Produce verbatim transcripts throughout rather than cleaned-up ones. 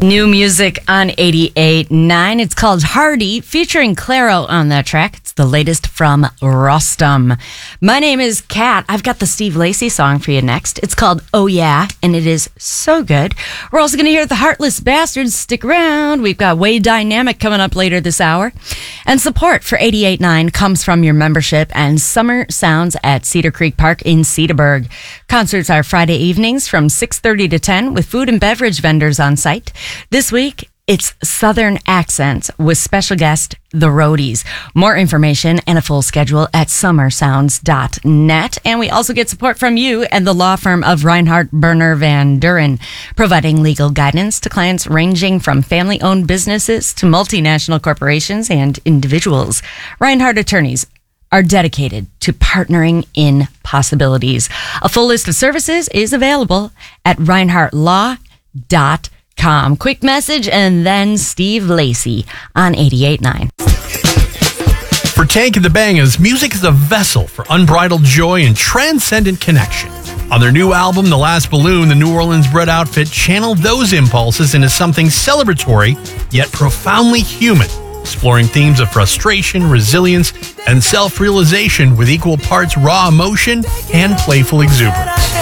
New music on eighty-eight point nine. It's called Hardy, featuring Claro on that track. It's the latest from Rostam. My name is Kat. I've got the Steve Lacy song for you next. It's called Oh Yeah, and it is so good. We're also going to hear the Heartless Bastards. Stick around. We've got Way Dynamic coming up later this hour. And support for eighty-eight point nine comes from your membership and Summer Sounds at Cedar Creek Park in Cedarburg. Concerts are Friday evenings from six thirty to ten with food and beverage vendors on site. This week, it's Southern Accents with special guest The Roadies. More information and a full schedule at summer sounds dot net. And we also get support from you and the law firm of Reinhardt Berner Van Duren, providing legal guidance to clients ranging from family-owned businesses to multinational corporations and individuals. Reinhardt attorneys are dedicated to partnering in possibilities. A full list of services is available at reinhardt law dot com. Quick message and then Steve Lacy on eighty-eight point nine. For Tank and the Bangas, music is a vessel for unbridled joy and transcendent connection. On their new album, The Last Balloon, the New Orleans-bred outfit channeled those impulses into something celebratory yet profoundly human, exploring themes of frustration, resilience, and self-realization with equal parts raw emotion and playful exuberance.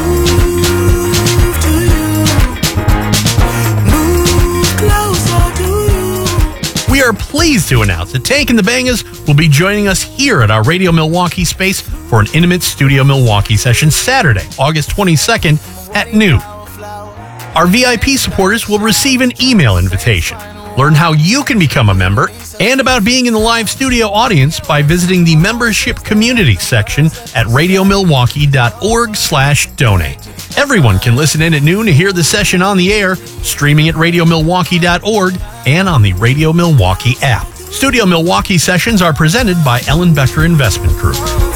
We are pleased to announce that Tank and the Bangas will be joining us here at our Radio Milwaukee space for an intimate Studio Milwaukee session Saturday, August twenty-second at noon. Our V I P supporters will receive an email invitation. Learn how you can become a member and about being in the live studio audience by visiting the membership community section at radiomilwaukee.org slash donate. Everyone can listen in at noon to hear the session on the air, streaming at radio milwaukee dot org and on the Radio Milwaukee app. Studio Milwaukee sessions are presented by Ellen Becker Investment Group.